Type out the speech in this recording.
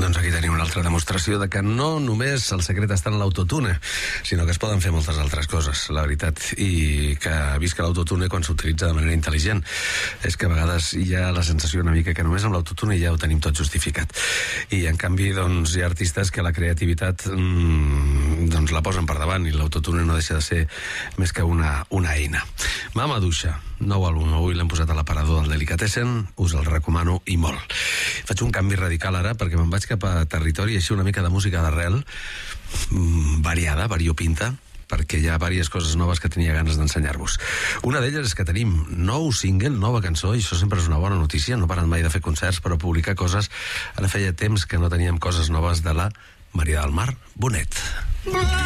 Doncs aquí tenim una altra demostració de que no només el secret està en l'autotune, sinó que es poden fer moltes altres coses, la veritat, i que visca l'autotune quan s'utilitza de manera intel·ligent. És que a vegades hi ha la sensació una mica que només amb l'autotune ja ho tenim tot justificat. I en canvi, doncs, hi ha artistes que la creativitat doncs la posen per davant i l'autotune no deixa de ser més que una eina. Mama Duixa, nou àlbum, avui l'hem posat a l'aparador del Delicatessen, us el recomano i molt. Faig un canvi radical ara perquè me'n vaig cap a territori així una mica de música d'arrel variada, variopinta, perquè hi ha diverses coses noves que tenia ganes d'ensenyar-vos. Una d'elles és que tenim nou single, nova cançó, i això sempre és una bona notícia, no paren mai de fer concerts, però publicar coses. Ara feia temps que no teníem coses noves de la Maria del Mar Bonet.